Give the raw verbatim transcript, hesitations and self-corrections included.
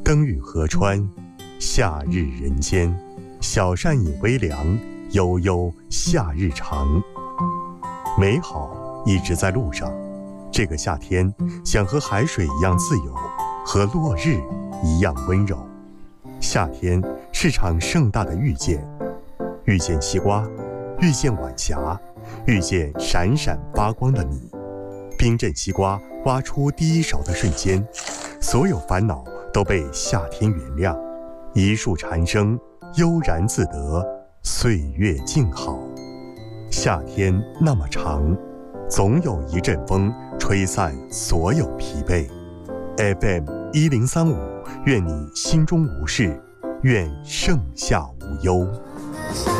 灯雨河川，夏日人间。小扇饮微凉，悠悠夏日长。美好一直在路上，这个夏天想和海水一样自由，和落日一样温柔。夏天是场盛大的遇见，遇见西瓜，遇见晚霞，遇见闪闪发光的你。冰镇西瓜挖出第一勺的瞬间，所有烦恼都被夏天原谅。一树蝉声，悠然自得，岁月静好。夏天那么长，总有一阵风吹散所有疲惫。F M 一零三五，愿你心中无事，愿盛夏无忧。